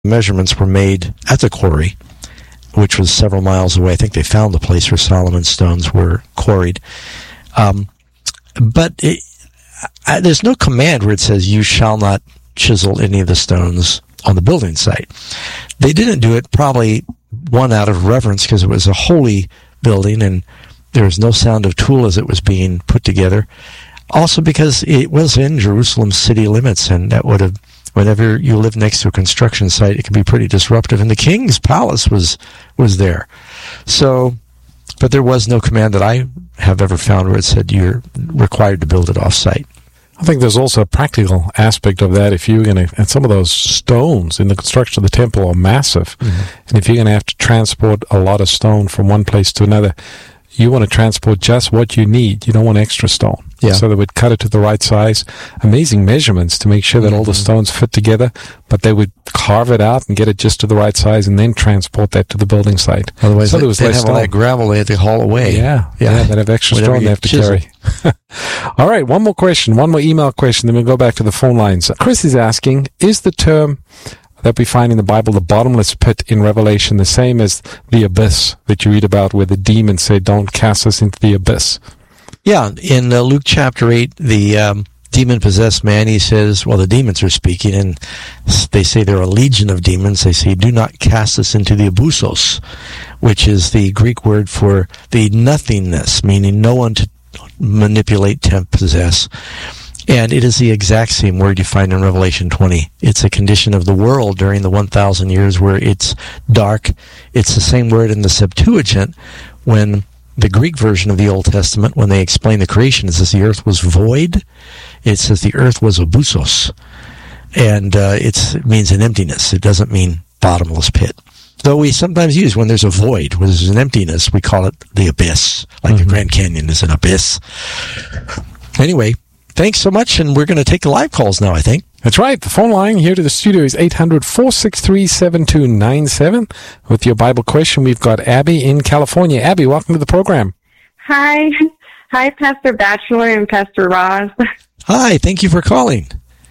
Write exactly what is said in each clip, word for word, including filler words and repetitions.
measurements were made at the quarry, which was several miles away. I think they found the place where Solomon's stones were quarried. Um, but it, I, there's no command where it says, you shall not chisel any of the stones on the building site. They didn't do it, probably one out of reverence, because it was a holy building and there was no sound of tool as it was being put together. Also because it was in Jerusalem city limits, and that would have, whenever you live next to a construction site, it can be pretty disruptive. And the king's palace was was there. So, but there was no command that I have ever found where it said you're required to build it off-site. I think there's also a practical aspect of that. If you're going to, and some of those stones in the construction of the temple are massive, mm-hmm. and if you're going to have to transport a lot of stone from one place to another, you want to transport just what you need. You don't want extra stone. Yeah. So they would cut it to the right size. Amazing measurements to make sure that mm-hmm. all the stones fit together, but they would carve it out and get it just to the right size and then transport that to the building site. Otherwise, so they, there was they'd less have stone. all that gravel they had to haul away. Yeah, yeah, yeah they'd have extra Whatever stone they have to chisel. carry. All right, one more question, one more email question, then we'll go back to the phone lines. Chris is asking, is the term that we find in the Bible, the bottomless pit in Revelation, the same as the abyss that you read about where the demons say, don't cast us into the abyss? Yeah, in uh, Luke chapter eight, the um, demon-possessed man, he says, well, the demons are speaking, and they say they're a legion of demons. They say, do not cast us into the abusos, which is the Greek word for the nothingness, meaning no one to manipulate, tempt, possess. And it is the exact same word you find in Revelation twenty. It's a condition of the world during the one thousand years where it's dark. It's the same word in the Septuagint when the Greek version of the Old Testament, when they explain the creation, it says the earth was void. It says the earth was abusos. And uh, it's, it means an emptiness. It doesn't mean bottomless pit. Though we sometimes use when there's a void, when there's an emptiness, we call it the abyss. Like mm-hmm. the Grand Canyon is an abyss. Anyway, thanks so much, and we're going to take the live calls now, I think. That's right. The phone line here to the studio is eight hundred, four six three, seven two nine seven. With your Bible question, we've got Abby in California. Abby, welcome to the program. Hi. Hi, Pastor Batchelor and Pastor Ross. Hi, thank you for calling.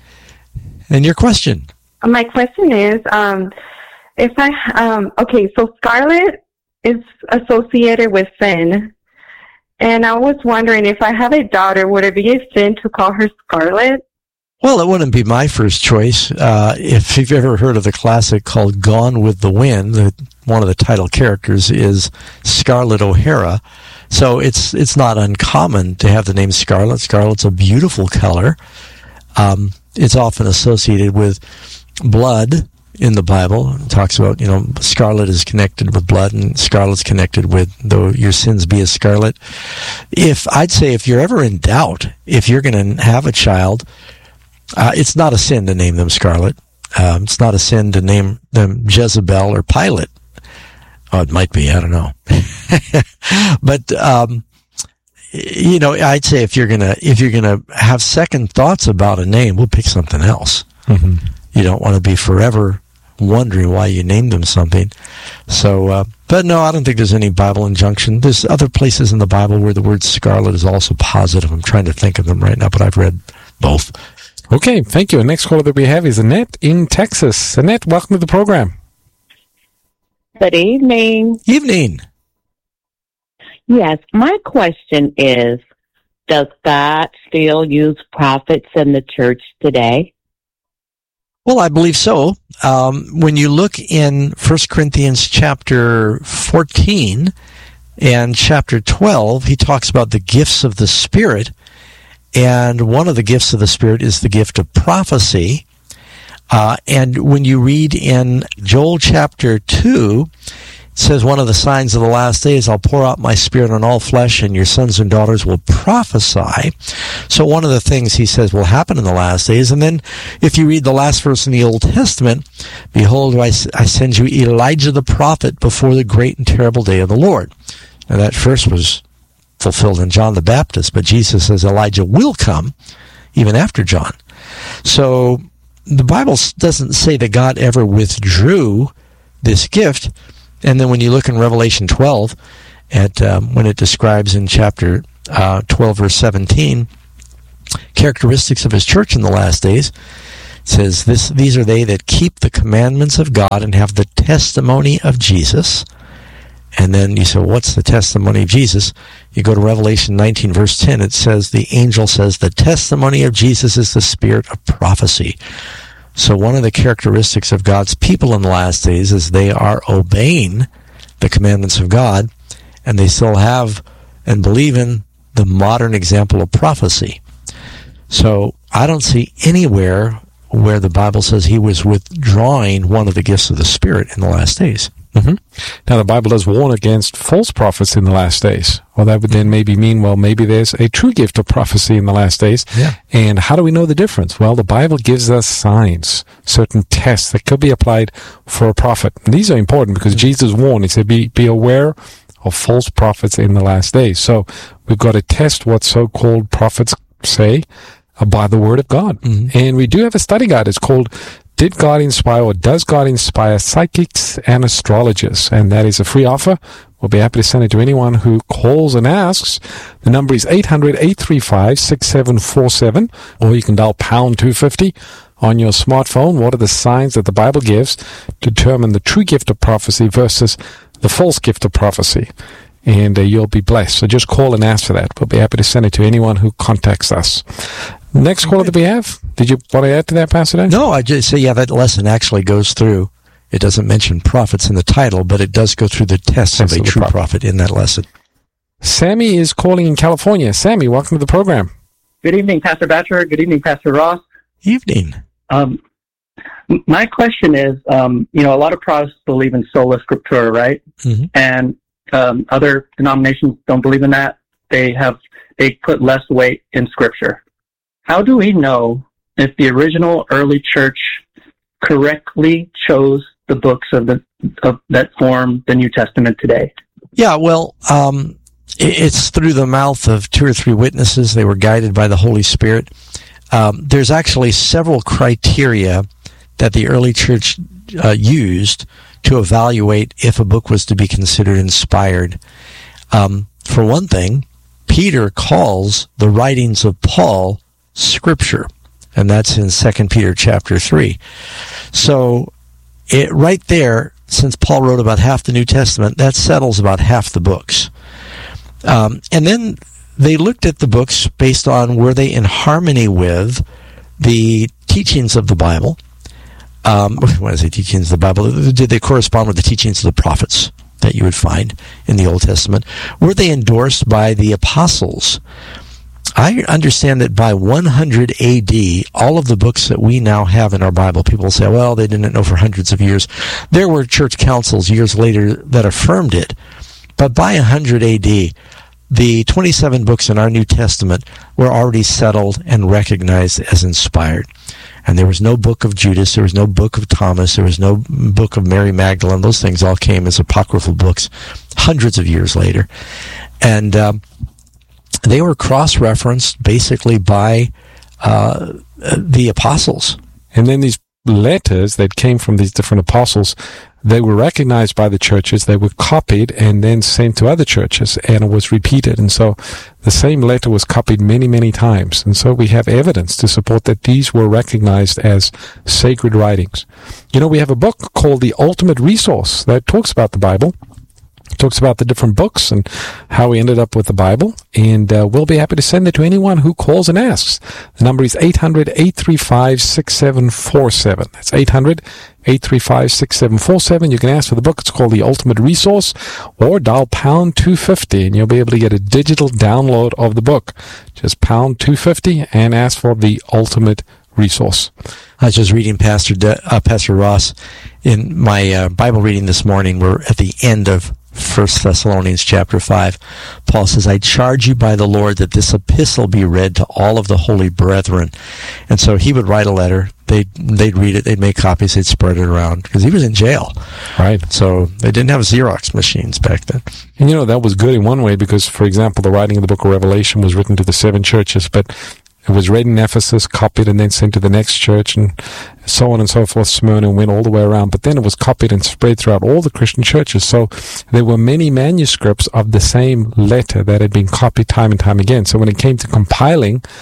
And your question? My question is, um, if I, um, okay, so scarlet is associated with sin. And I was wondering, if I have a daughter, would it be a sin to call her Scarlet? Well, it wouldn't be my first choice. Uh, if you've ever heard of the classic called Gone with the Wind, the, one of the title characters is Scarlett O'Hara. So it's it's not uncommon to have the name Scarlet. Scarlet's a beautiful color. Um, it's often associated with blood in the Bible. It talks about, you know, scarlet is connected with blood, and scarlet's connected with, though your sins be as scarlet. If, I'd say if you're ever in doubt, if you're going to have a child, uh, it's not a sin to name them Scarlet. Um, it's not a sin to name them Jezebel or Pilate. Oh, it might be, I don't know. But, um, you know, I'd say if you're going to, if you're going to have second thoughts about a name, we'll pick something else. Mm-hmm. You don't want to be forever wondering why you named them something. So, uh, but no, I don't think there's any Bible injunction. There's other places in the Bible where the word scarlet is also positive. I'm trying to think of them right now, but I've read both. Okay, thank you. The next caller that we have is Annette in Texas. Annette, welcome to the program. Good evening. Evening. Yes, my question is, does God still use prophets in the church today? Well, I believe so. Um, when you look in First Corinthians chapter fourteen and chapter twelve, he talks about the gifts of the Spirit, and one of the gifts of the Spirit is the gift of prophecy. Uh, and when you read in Joel chapter two, it says, one of the signs of the last days, I'll pour out my Spirit on all flesh, and your sons and daughters will prophesy. So one of the things he says will happen in the last days. And then if you read the last verse in the Old Testament, behold, I, I send you Elijah the prophet before the great and terrible day of the Lord. Now that verse was fulfilled in John the Baptist, but Jesus says Elijah will come even after John. So the Bible doesn't say that God ever withdrew this gift. And then when you look in Revelation twelve, at um, when it describes in chapter uh, twelve, verse seventeen, characteristics of his church in the last days, it says, this, these are they that keep the commandments of God and have the testimony of Jesus. And then you say, well, what's the testimony of Jesus? You go to Revelation nineteen, verse ten. It says, the angel says, the testimony of Jesus is the spirit of prophecy. So one of the characteristics of God's people in the last days is they are obeying the commandments of God, and they still have and believe in the modern example of prophecy. So I don't see anywhere where the Bible says he was withdrawing one of the gifts of the Spirit in the last days. Mm-hmm. Now, the Bible does warn against false prophets in the last days. Well, that would then maybe mean, well, maybe there's a true gift of prophecy in the last days. Yeah. And how do we know the difference? Well, the Bible gives us signs, certain tests that could be applied for a prophet. And these are important because mm-hmm. Jesus warned. He said, be, be aware of false prophets in the last days. So we've got to test what so-called prophets say by the Word of God. Mm-hmm. And we do have a study guide. It's called Did God Inspire or Does God Inspire Psychics and Astrologers? And that is a free offer. We'll be happy to send it to anyone who calls and asks. The number is eight hundred, eight three five, six seven four seven, or you can dial pound two fifty on your smartphone. What are the signs that the Bible gives to determine the true gift of prophecy versus the false gift of prophecy? And uh, you'll be blessed. So just call and ask for that. We'll be happy to send it to anyone who contacts us. Next caller that we have, did you want to add to that, Pastor Dan? No, I just say, yeah, that lesson actually goes through, it doesn't mention prophets in the title, but it does go through the tests of a true prophet in that lesson. Sammy is calling in California. Sammy, welcome to the program. Good evening, Pastor Batcher. Good evening, Pastor Ross. Evening. Um, my question is, um, you know, a lot of Protestants believe in sola scriptura, right? Mm-hmm. And um, other denominations don't believe in that. They have they put less weight in Scripture. How do we know if the original early church correctly chose the books of the of that form the New Testament today? Yeah, well, um, it's through the mouth of two or three witnesses. They were guided by the Holy Spirit. Um, there's actually several criteria that the early church uh, used to evaluate if a book was to be considered inspired. Um, for one thing, Peter calls the writings of Paul Scripture, and that's in Second Peter chapter three. So it right there, since Paul wrote about half the New Testament, that settles about half the books. Um, and then they looked at the books based on were they in harmony with the teachings of the Bible. Um, when I say teachings of the Bible, did they correspond with the teachings of the prophets that you would find in the Old Testament? Were they endorsed by the apostles? I understand that by one hundred A D, all of the books that we now have in our Bible, people say, well, they didn't know for hundreds of years. There were church councils years later that affirmed it. But by one hundred A D, the twenty-seven books in our New Testament were already settled and recognized as inspired. And there was no book of Judas, there was no book of Thomas, there was no book of Mary Magdalene. Those things all came as apocryphal books hundreds of years later. And um, they were cross-referenced basically by uh, the apostles. And then these letters that came from these different apostles, they were recognized by the churches, they were copied and then sent to other churches, and it was repeated. And so the same letter was copied many, many times. And so we have evidence to support that these were recognized as sacred writings. You know, we have a book called The Ultimate Resource that talks about the Bible. Talks about the different books and how we ended up with the Bible, and uh, we'll be happy to send it to anyone who calls and asks. The number is eight hundred, eight three five, six seven four seven. That's eight hundred, eight three five, six seven four seven. You can ask for the book. It's called The Ultimate Resource, or dial pound two fifty, and you'll be able to get a digital download of the book. Just pound two fifty and ask for The Ultimate Resource. I was just reading Pastor De, uh, Pastor Ross in my uh, Bible reading this morning. We're at the end of First Thessalonians chapter five. Paul says, I charge you by the Lord that this epistle be read to all of the holy brethren. And so he would write a letter. They'd, they'd read it. They'd make copies. They'd spread it around because he was in jail. Right. So they didn't have Xerox machines back then. And you know, that was good in one way because, for example, the writing of the book of Revelation was written to the seven churches, but it was read in Ephesus, copied, and then sent to the next church, and so on and so forth. Smyrna, and went all the way around. But then it was copied and spread throughout all the Christian churches. So there were many manuscripts of the same letter that had been copied time and time again. So when it came to compiling the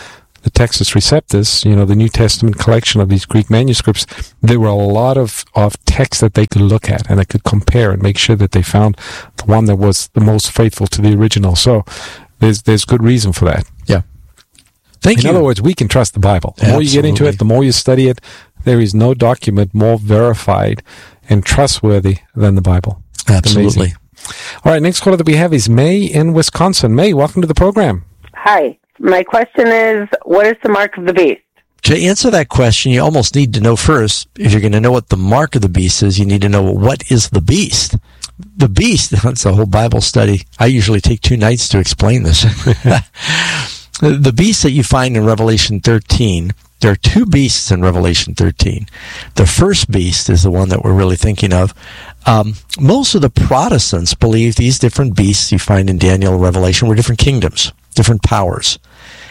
the Textus Receptus, you know, the New Testament collection of these Greek manuscripts, there were a lot of, of texts that they could look at and they could compare and make sure that they found the one that was the most faithful to the original. So there's there's good reason for that. Yeah. Thank In you. In other words, we can trust the Bible. The Absolutely. more you get into it, the more you study it, there is no document more verified and trustworthy than the Bible. Absolutely. Amazing. All right, next caller that we have is May in Wisconsin. May, welcome to the program. Hi. My question is, what is the mark of the beast? To answer that question, you almost need to know first, if you're going to know what the mark of the beast is, you need to know what is the beast. The beast, that's a whole Bible study. I usually take two nights to explain this. The beast that you find in Revelation thirteen, there are two beasts in Revelation thirteen. The first beast is the one that we're really thinking of. Um, most of the Protestants believe these different beasts you find in Daniel and Revelation were different kingdoms, different powers.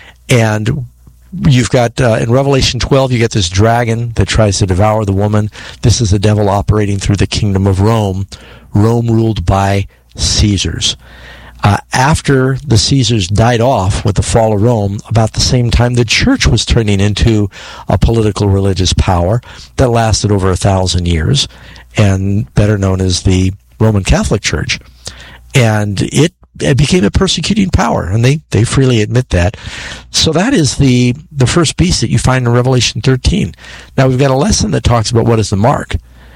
And you've got, uh, in Revelation twelve, you get this dragon that tries to devour the woman. This is the devil operating through the kingdom of Rome, Rome ruled by Caesars. Uh, after the Caesars died off with the fall of Rome, about the same time the church was turning into a political religious power that lasted over a thousand years, and better known as the Roman Catholic Church. And it, it became a persecuting power, and they, they freely admit that. So that is the, the first beast that you find in Revelation thirteen. Now we've got a lesson that talks about what is the mark.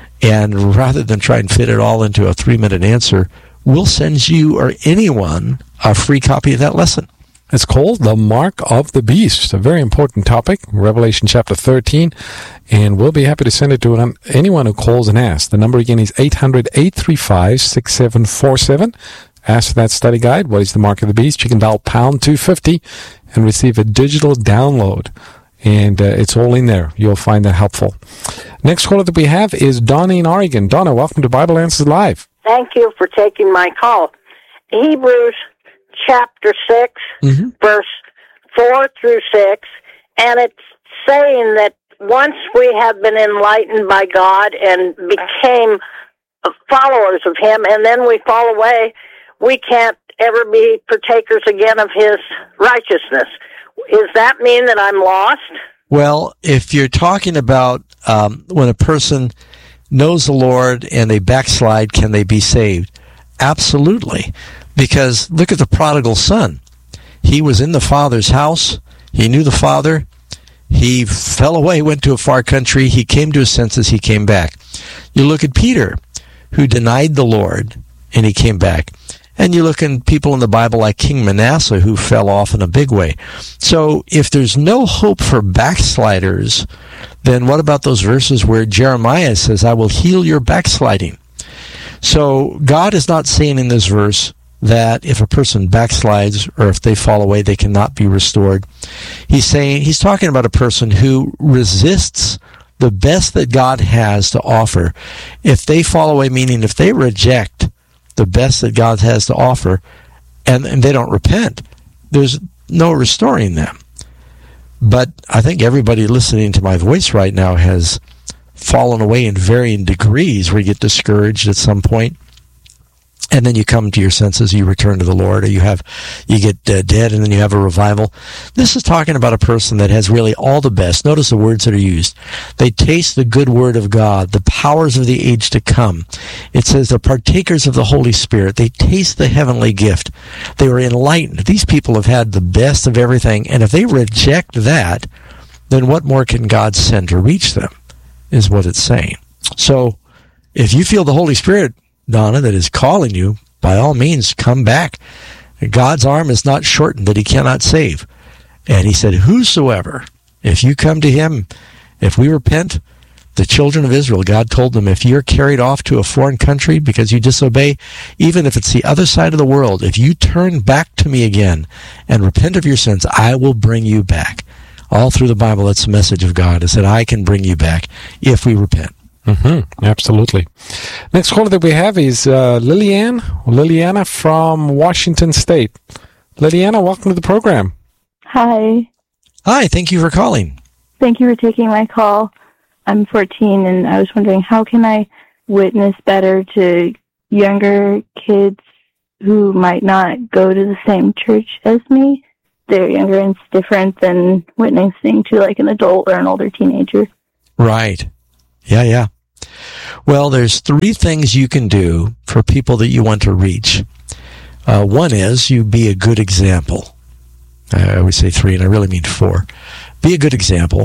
And rather than try and fit it all into a three-minute answer, we'll send you or anyone a free copy of that lesson. It's called The Mark of the Beast, a very important topic, Revelation chapter thirteen, and we'll be happy to send it to anyone who calls and asks. The number again is eight hundred, eight three five, six seven four seven. Ask for that study guide, what is the mark of the beast? You can dial pound two fifty and receive a digital download, and uh, it's all in there. You'll find that helpful. Next caller that we have is Donna in Oregon. Donna, welcome to Bible Answers Live. Thank you for taking my call. Hebrews chapter six, mm-hmm. verse four through six, and it's saying that once we have been enlightened by God and became followers of Him, and then we fall away, we can't ever be partakers again of His righteousness. Does that mean that I'm lost? Well, if you're talking about um, when a person knows the Lord and they backslide, can they be saved? Absolutely. Because look at the prodigal son. He was in the father's house. He knew the father. He fell away, went to a far country. He came to his senses. He came back. You look at Peter, who denied the Lord, and he came back. And you look at people in the Bible like King Manasseh, who fell off in a big way. So if there's no hope for backsliders, then what about those verses where Jeremiah says, I will heal your backsliding? So God is not saying in this verse that if a person backslides or if they fall away, they cannot be restored. He's saying, he's talking about a person who resists the best that God has to offer. If they fall away, meaning if they reject the best that God has to offer, and, and they don't repent, there's no restoring them. But I think everybody listening to my voice right now has fallen away in varying degrees, where you get discouraged at some point, and then you come to your senses, you return to the Lord, or you have, you get uh, dead, and then you have a revival. This is talking about a person that has really all the best. Notice the words that are used. They taste the good word of God, the powers of the age to come. It says they're partakers of the Holy Spirit. They taste the heavenly gift. They were enlightened. These people have had the best of everything, and if they reject that, then what more can God send to reach them, is what it's saying. So, if you feel the Holy Spirit, Donna, that is calling you, by all means, come back. God's arm is not shortened that He cannot save. And He said, whosoever, if you come to Him, if we repent, the children of Israel, God told them, if you're carried off to a foreign country because you disobey, even if it's the other side of the world, if you turn back to me again and repent of your sins, I will bring you back. All through the Bible, that's the message of God, is that I can bring you back if we repent. Mm-hmm. Absolutely. Next caller that we have is uh, Liliane, Liliana from Washington State. Liliana, welcome to the program. Hi. Hi, thank you for calling. Thank you for taking my call. I'm fourteen, and I was wondering, how can I witness better to younger kids who might not go to the same church as me? they're younger and it's different than witnessing to like an adult or an older teenager. Right. Yeah, yeah. Well, there's three things you can do for people that you want to reach. Uh, one is you be a good example. I always say three, and I really mean four. Be a good example.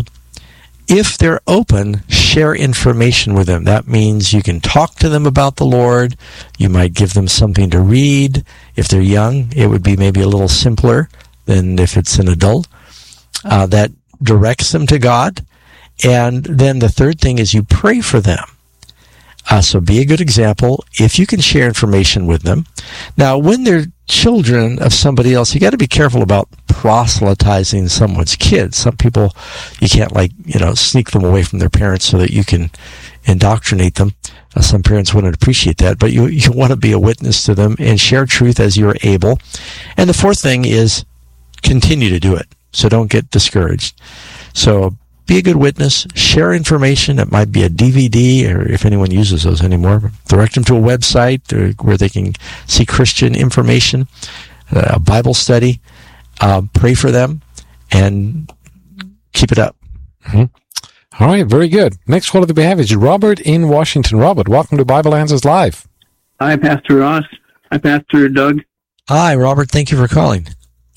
If they're open, share information with them. That means you can talk to them about the Lord. You might give them something to read. If they're young, it would be maybe a little simpler than if it's an adult. Uh, that directs them to God. And then the third thing is you pray for them. Uh, so be a good example if you can share information with them. Now, when they're children of somebody else, you got to be careful about proselytizing someone's kids. Some people, you can't like, you know, sneak them away from their parents so that you can indoctrinate them. Uh, some parents wouldn't appreciate that, but you, you want to be a witness to them and share truth as you're able. And the fourth thing is continue to do it. So don't get discouraged. So be a good witness, share information. It might be a D V D, or if anyone uses those anymore, direct them to a website where they can see Christian information, a Bible study, uh, pray for them, and keep it up. Mm-hmm. All right, very good. Next caller that we have is Robert in Washington. Robert, welcome to Bible Answers Live. Hi, Pastor Ross. Hi, Pastor Doug. Hi, Robert. Thank you for calling.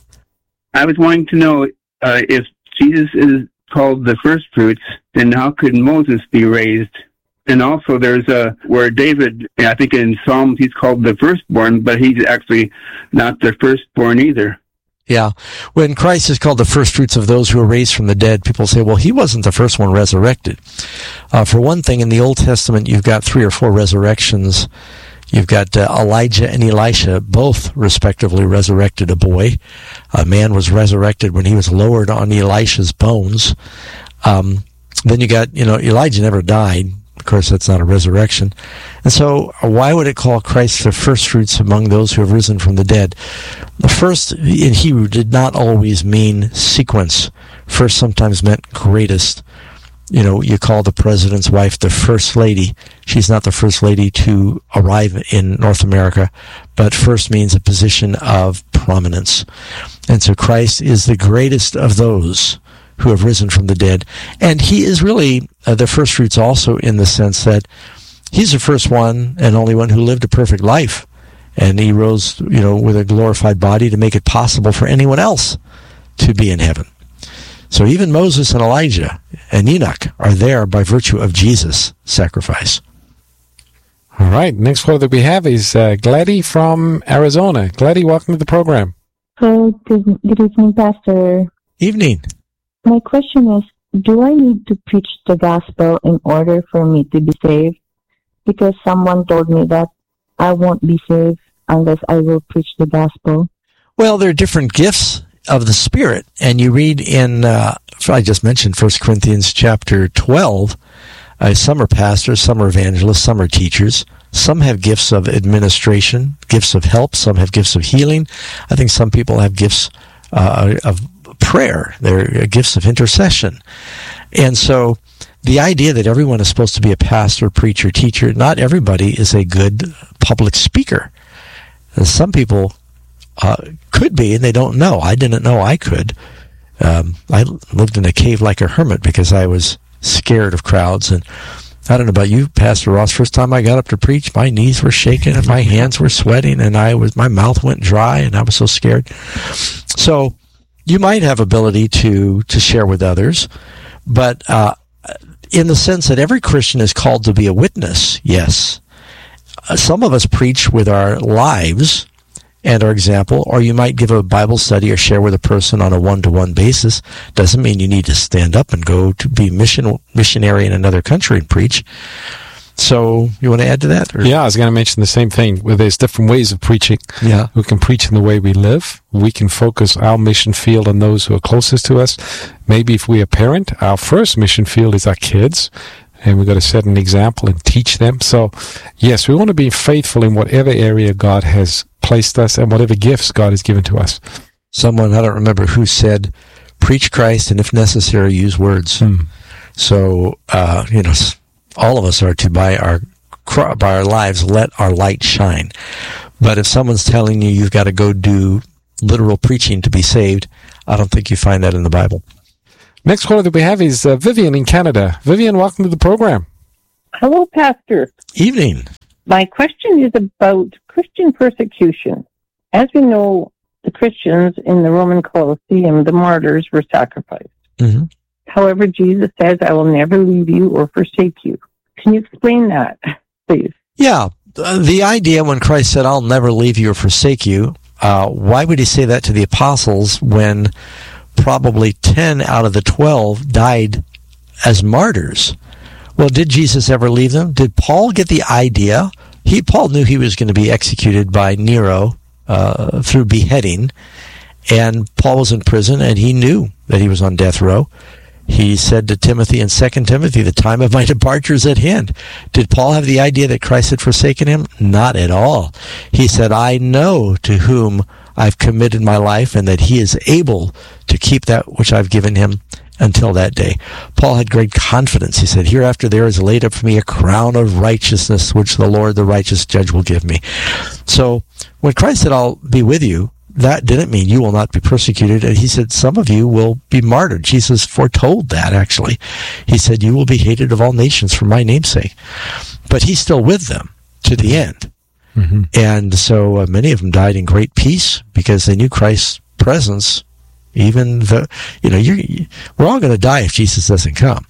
I was wanting to know uh, if Jesus is called the first fruits, then how could Moses be raised? And also there's a, where David, I think in Psalms, he's called the firstborn, but he's actually not the firstborn either. Yeah. When Christ is called the first fruits of those who are raised from the dead, people say, well, he wasn't the first one resurrected. Uh, for one thing, in the Old Testament, you've got three or four resurrections. You've got uh, Elijah and Elisha, both respectively resurrected a boy. A man was resurrected when he was lowered on Elisha's bones. Um, then you got, you know, Elijah never died. Of course, that's not a resurrection. And so why would it call Christ the first fruits among those who have risen from the dead? The first in Hebrew did not always mean sequence. First sometimes meant greatest. You know, you call the president's wife the first lady. She's not the first lady to arrive in North America, but first means a position of prominence. And so Christ is the greatest of those who have risen from the dead. And he is really uh, the first fruits also in the sense that he's the first one and only one who lived a perfect life. And he rose, you know, with a glorified body to make it possible for anyone else to be in heaven. So even Moses and Elijah and Enoch are there by virtue of Jesus' sacrifice. All right. Next caller that we have is uh, Gladys from Arizona. Gladys, welcome to the program. Hello. Good, good evening, Pastor. Evening. My question is, do I need to preach the gospel in order for me to be saved? Because someone told me that I won't be saved unless I will preach the gospel. Well, there are different gifts of the Spirit. And you read in, uh, I just mentioned First Corinthians chapter twelve, uh, some are pastors, some are evangelists, some are teachers. Some have gifts of administration, gifts of help. Some have gifts of healing. I think some people have gifts uh, of prayer. They're gifts of intercession. And so the idea that everyone is supposed to be a pastor, preacher, teacher, not everybody is a good public speaker. Some people Uh, could be, and they don't know. I didn't know I could. Um, I lived in a cave like a hermit because I was scared of crowds. And I don't know about you, Pastor Ross. First time I got up to preach, my knees were shaking and my hands were sweating, and I was my mouth went dry, and I was so scared. So you might have ability to to share with others, but uh, in the sense that every Christian is called to be a witness. Yes, uh, some of us preach with our lives and our example, or you might give a Bible study or share with a person on a one-to-one basis. Doesn't mean you need to stand up and go to be mission missionary in another country and preach. So you want to add to that? Or? Yeah, I was going to mention the same thing. Where there's different ways of preaching. Yeah, we can preach in the way we live. We can focus our mission field on those who are closest to us. Maybe if we're a parent, our first mission field is our kids. And we've got to set an example and teach them. So, yes, we want to be faithful in whatever area God has placed us and whatever gifts God has given to us. Someone, I don't remember who, said, preach Christ and if necessary, use words. Hmm. So, uh, you know, all of us are to, by our, by our lives, let our light shine. But if someone's telling you you've got to go do literal preaching to be saved. I don't think you find that in the Bible. Next caller that we have is uh, Vivian in Canada. Vivian, welcome to the program. Hello, Pastor. Evening. My question is about Christian persecution. As we know, the Christians in the Roman Colosseum, the martyrs, were sacrificed. Mm-hmm. However, Jesus says, I will never leave you or forsake you. Can you explain that, please? Yeah. The idea when Christ said, I'll never leave you or forsake you, uh, why would he say that to the apostles when probably ten out of the twelve died as martyrs? Well, did Jesus ever leave them? Did Paul get the idea? He Paul knew he was going to be executed by Nero uh, through beheading, and Paul was in prison, and he knew that he was on death row. He said to Timothy in Second Timothy, the time of my departure is at hand. Did Paul have the idea that Christ had forsaken him? Not at all. He said, I know to whom I've committed my life, and that he is able to keep that which I've given him until that day. Paul had great confidence. He said, hereafter there is laid up for me a crown of righteousness, which the Lord, the righteous judge, will give me. So when Christ said, I'll be with you, that didn't mean you will not be persecuted. And he said, some of you will be martyred. Jesus foretold that, actually. He said, you will be hated of all nations for my name's sake. But he's still with them to the end. Mm-hmm. And so uh, many of them died in great peace because they knew Christ's presence. Even the, you know, you're, we're all going to die if Jesus doesn't come.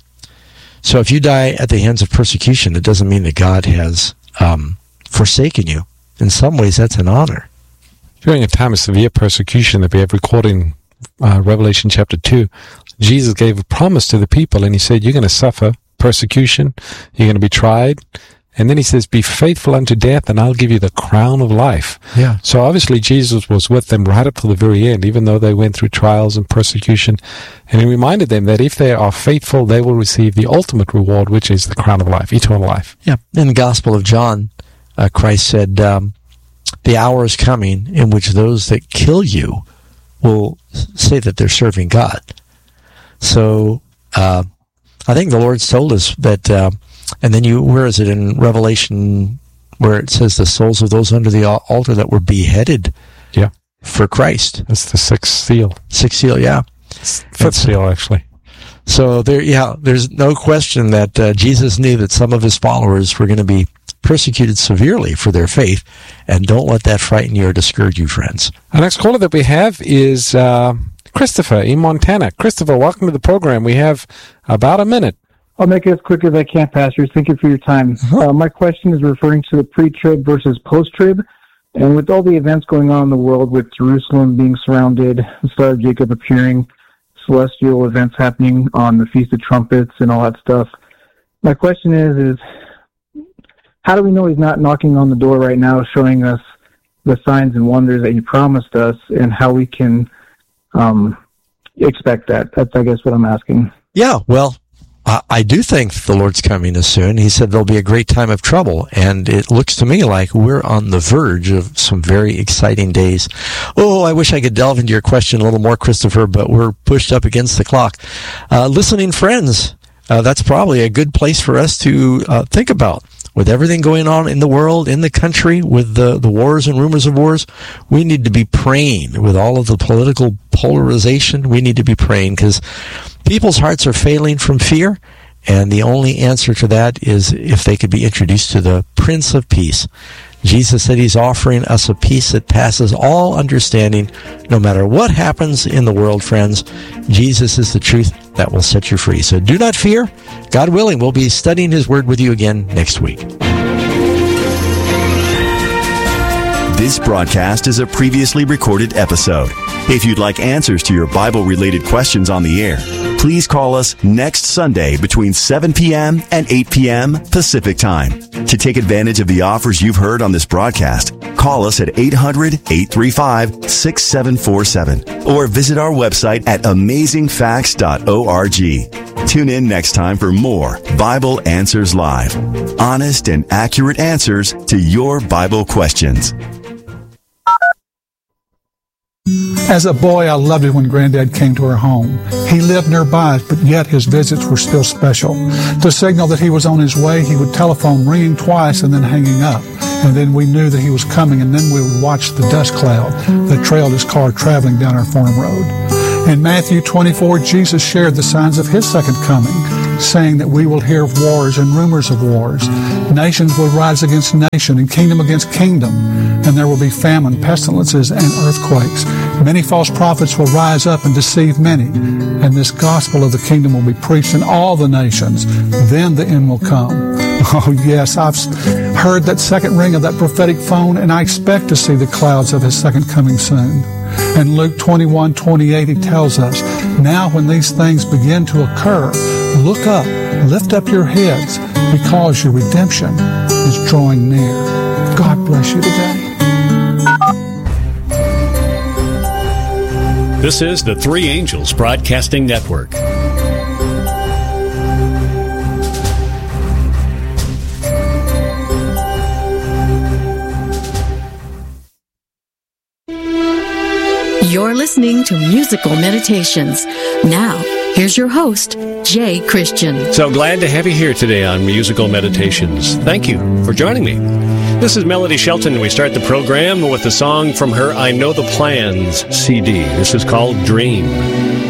So if you die at the hands of persecution, it doesn't mean that God has um, forsaken you. In some ways, that's an honor. During a time of severe persecution that we have recorded in uh, Revelation chapter two, Jesus gave a promise to the people, and he said, you're going to suffer persecution, you're going to be tried, and then he says, be faithful unto death, and I'll give you the crown of life. Yeah. So obviously Jesus was with them right up to the very end, even though they went through trials and persecution, and he reminded them that if they are faithful, they will receive the ultimate reward, which is the crown of life, eternal life. Yeah. In the Gospel of John, uh, Christ said, um, the hour is coming in which those that kill you will say that they're serving God. So uh, I think the Lord's told us that, uh, and then you, where is it in Revelation where it says the souls of those under the altar that were beheaded yeah. for Christ? That's the sixth seal. Sixth seal, yeah. Fifth seal, actually. So there, yeah, there's no question that uh, Jesus knew that some of his followers were going to be persecuted severely for their faith, and don't let that frighten you or discourage you, friends. Our next caller that we have is uh, Christopher in Montana. Christopher, welcome to the program. We have about a minute. I'll make it as quick as I can, Pastor. Thank you for your time. Uh-huh. Uh, my question is referring to the pre-trib versus post-trib, and with all the events going on in the world, with Jerusalem being surrounded, the Star of Jacob appearing, celestial events happening on the Feast of Trumpets and all that stuff. My question is, is how do we know he's not knocking on the door right now, showing us the signs and wonders that he promised us, and how we can um, expect that? That's, I guess, what I'm asking. Yeah, well, I, I do think the Lord's coming as soon. He said there'll be a great time of trouble, and it looks to me like we're on the verge of some very exciting days. Oh, I wish I could delve into your question a little more, Christopher, but we're pushed up against the clock. Uh, listening friends, uh, that's probably a good place for us to uh, think about. With everything going on in the world, in the country, with the, the wars and rumors of wars, we need to be praying. With all of the political polarization, we need to be praying because people's hearts are failing from fear, and the only answer to that is if they could be introduced to the Prince of Peace. Jesus said he's offering us a peace that passes all understanding. No matter what happens in the world, friends, Jesus is the truth that will set you free. So do not fear. God willing, we'll be studying his word with you again next week. This broadcast is a previously recorded episode. If you'd like answers to your Bible-related questions on the air, please call us next Sunday between seven p.m. and eight p.m. Pacific Time. To take advantage of the offers you've heard on this broadcast, call us at eight hundred, eight three five, six seven four seven or visit our website at amazing facts dot org. Tune in next time for more Bible Answers Live. Honest and accurate answers to your Bible questions. As a boy, I loved it when Granddad came to our home. He lived nearby, but yet his visits were still special. To signal that he was on his way, he would telephone ringing twice and then hanging up. and then we knew that he was coming, and then we would watch the dust cloud that trailed his car traveling down our farm road. In Matthew twenty-four, Jesus shared the signs of his second coming, saying that we will hear of wars and rumors of wars. Nations will rise against nation and kingdom against kingdom, and there will be famine, pestilences, and earthquakes. Many false prophets will rise up and deceive many, and this gospel of the kingdom will be preached in all the nations. Then the end will come. Oh yes, I've heard that second ring of that prophetic phone, and I expect to see the clouds of his second coming soon. In Luke twenty-one twenty-eight, he tells us, now when these things begin to occur, look up, lift up your heads, because your redemption is drawing near. God bless you today. This is the Three Angels Broadcasting Network. You're listening to Musical Meditations. Now, here's your host, Jay Christian. So glad to have you here today on Musical Meditations. Thank you for joining me. This is Melody Shelton. We start the program with a song from her I Know the Plans C D. This is called Dream.